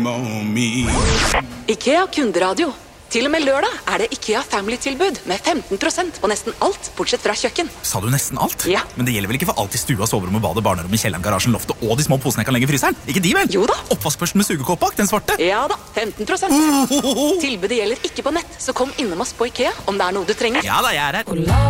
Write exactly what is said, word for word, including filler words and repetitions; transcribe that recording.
on me. IKEA kunderadio. Til og med lørdag er det IKEA Family-tilbud med femten prosent på nesten alt, bortsett fra kjøkken. Sa du nesten alt? Ja. Men det gjelder vel ikke for alt I stua, soverommet, badet, barnerommet, kjelleren, garasjen, loftet og de små posene jeg kan legge I fryseren? Ikke de vel? Jo da. Oppvaskbørsten med sugekåp bak, den svarte? Ja da, femten prosent. Oh, oh, oh. Tilbudet gjelder ikke på nett, så kom innom oss på IKEA om det er noe du trenger. Ja da, jeg er her.